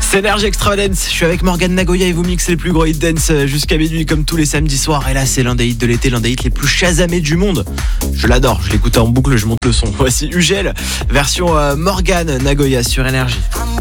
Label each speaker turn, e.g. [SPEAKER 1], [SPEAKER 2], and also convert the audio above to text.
[SPEAKER 1] C'est Energy Extra Dance. Je suis avec Morgane Nagoya et vous mixez les plus gros hits dance jusqu'à minuit comme tous les samedis soirs. Et là, c'est l'un des hits de l'été, l'un des hits les plus chasamés du monde. Je l'adore, je l'écoute en boucle, je monte le son. Voici Ugel, version Morgane Nagoya sur Energy.